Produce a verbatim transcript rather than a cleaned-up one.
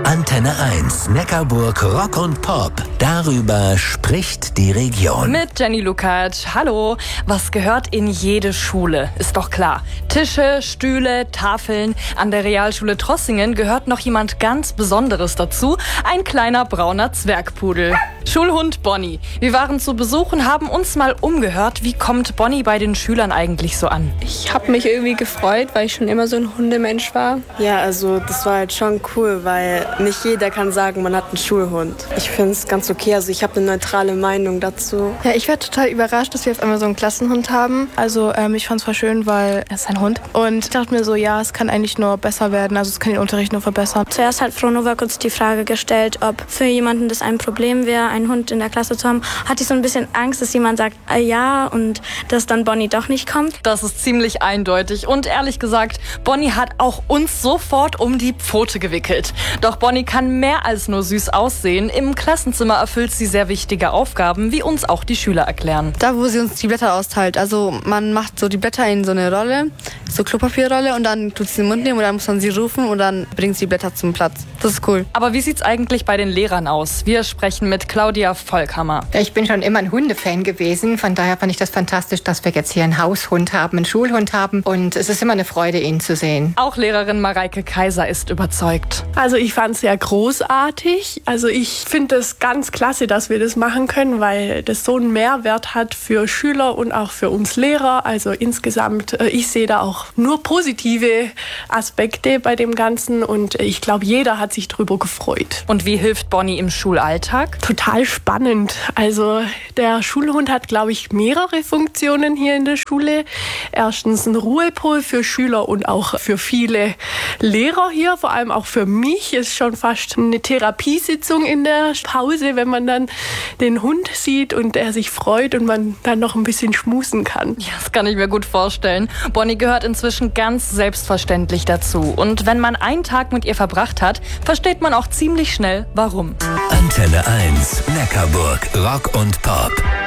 Antenne eins, Neckarburg Rock und Pop. Darüber spricht die Region. Mit Jenny Lukács. Hallo. Was gehört in jede Schule? Ist doch klar. Tische, Stühle, Tafeln. An der Realschule Trossingen gehört noch jemand ganz Besonderes dazu. Ein kleiner brauner Zwergpudel. Schulhund Bonnie. Wir waren zu Besuch und haben uns mal umgehört. Wie kommt Bonnie bei den Schülern eigentlich so an? Ich habe mich irgendwie gefreut, weil ich schon immer so ein Hundemensch war. Ja, also das war halt schon cool, weil nicht jeder kann sagen, man hat einen Schulhund. Ich finde es ganz okay, also ich habe eine neutrale Meinung dazu. Ja, ich war total überrascht, dass wir auf einmal so einen Klassenhund haben. Also ähm, ich fand es voll schön, weil er ist ein Hund. Und ich dachte mir so, ja, es kann eigentlich nur besser werden, also es kann den Unterricht nur verbessern. Zuerst hat Frau Nowak uns die Frage gestellt, ob für jemanden das ein Problem wäre, einen Hund in der Klasse zu haben. Hatte ich so ein bisschen Angst, dass jemand sagt, ah, ja, und dass dann Bonnie doch nicht kommt. Das ist ziemlich eindeutig und ehrlich gesagt, Bonnie hat auch uns sofort um die Pfote gewickelt. Doch Bonnie kann mehr als nur süß aussehen. Im Klassenzimmer erfüllt sie sehr wichtige Aufgaben, wie uns auch die Schüler erklären. Da, wo sie uns die Blätter austeilt. Also man macht so die Blätter in so eine Rolle, so Klopapierrolle, und dann tut sie in den Mund nehmen und dann muss man sie rufen und dann bringt sie die Blätter zum Platz. Das ist cool. Aber wie sieht's eigentlich bei den Lehrern aus? Wir sprechen mit Claudia Volkhammer. Ich bin schon immer ein Hundefan gewesen, von daher fand ich das fantastisch, dass wir jetzt hier einen Haushund haben, einen Schulhund haben, und es ist immer eine Freude, ihn zu sehen. Auch Lehrerin Mareike Kaiser ist überzeugt. Also ich fand es sehr großartig. Also ich finde es ganz klasse, dass wir das machen können, weil das so einen Mehrwert hat für Schüler und auch für uns Lehrer. Also insgesamt, ich sehe da auch nur positive Aspekte bei dem Ganzen und ich glaube, jeder hat sich drüber gefreut. Und wie hilft Bonnie im Schulalltag? Total spannend. Also der Schulhund hat, glaube ich, mehrere Funktionen hier in der Schule. Erstens ein Ruhepol für Schüler und auch für viele Lehrer hier, vor allem auch für mich. Ist schon fast eine Therapiesitzung in der Pause, wenn man dann den Hund sieht und er sich freut und man dann noch ein bisschen schmusen kann. Ja, das kann ich mir gut vorstellen. Bonnie gehört inzwischen ganz selbstverständlich dazu. Und wenn man einen Tag mit ihr verbracht hat, versteht man auch ziemlich schnell, warum. Antenne eins, Neckarburg Rock und Pop.